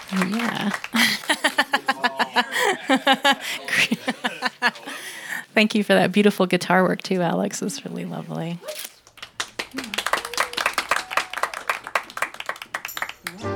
Yeah. Thank you for that beautiful guitar work too, Alex. It's really lovely.